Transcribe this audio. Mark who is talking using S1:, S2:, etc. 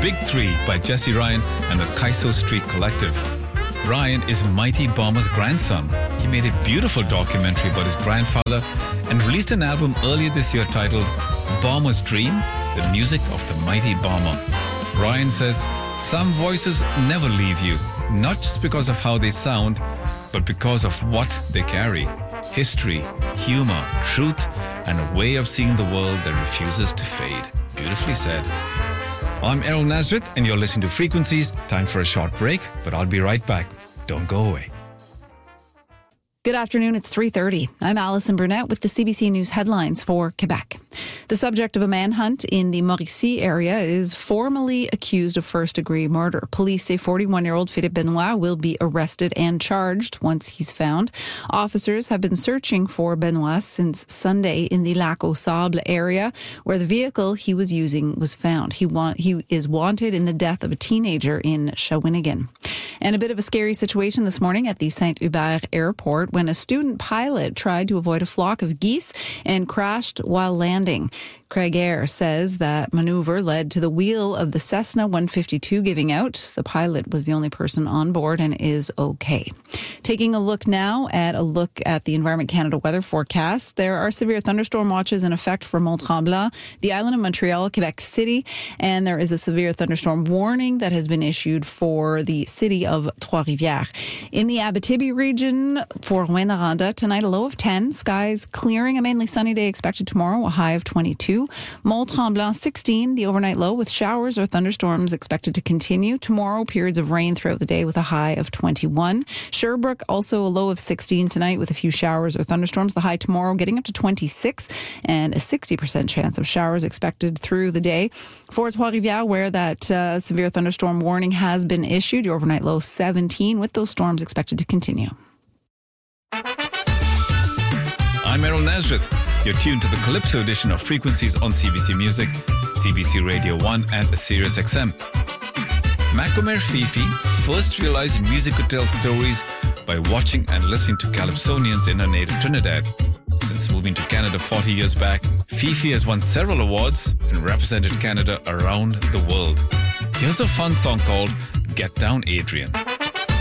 S1: Big Three by Jesse Ryan and the Kaiso Street Collective. Ryan is Mighty Bomber's grandson. He made a beautiful documentary about his grandfather and released an album earlier this year titled Bomber's Dream, the music of the Mighty Bomber. Ryan says, some voices never leave you, not just because of how they sound, but because of what they carry. History, humor, truth, and a way of seeing the world that refuses to fade. Beautifully said. I'm Errol Nazareth, and you're listening to Frequencies. Time for a short break, but I'll be right back. Don't go away.
S2: Good afternoon, it's 3:30. I'm Alison Burnett with the CBC News headlines for Quebec. The subject of a manhunt in the Mauricie area is formally accused of first-degree murder. Police say 41-year-old Philippe Benoit will be arrested and charged once he's found. Officers have been searching for Benoit since Sunday in the Lac aux Sables area, where the vehicle he was using was found. He is wanted in the death of a teenager in Shawinigan. And a bit of a scary situation this morning at the Saint-Hubert airport when a student pilot tried to avoid a flock of geese and crashed while landing. Craig Air says that maneuver led to the wheel of the Cessna 152 giving out. The pilot was the only person on board and is okay. Taking a look now at the Environment Canada weather forecast. There are severe thunderstorm watches in effect for Mont-Tremblant, the island of Montreal, Quebec City, and there is a severe thunderstorm warning that has been issued for the city of Trois-Rivières. In the Abitibi region for Rouyn-Noranda, tonight a low of 10, skies clearing, a mainly sunny day expected tomorrow, a high of 22. Mont-Tremblant 16, the overnight low with showers or thunderstorms expected to continue. Tomorrow, periods of rain throughout the day with a high of 21. Sherbrooke also a low of 16 tonight with a few showers or thunderstorms. The high tomorrow getting up to 26 and a 60% chance of showers expected through the day. For Trois-Rivières, where that severe thunderstorm warning has been issued, your overnight low 17 with those storms expected to continue.
S1: I'm Errol Nazareth. You're tuned to the Calypso edition of Frequencies on CBC Music, CBC Radio 1 and Sirius XM. Macomer Fifi first realized music could tell stories by watching and listening to Calypsonians in her native Trinidad. Since moving to Canada 40 years back, Fifi has won several awards and represented Canada around the world. Here's a fun song called Get Down, Adrian.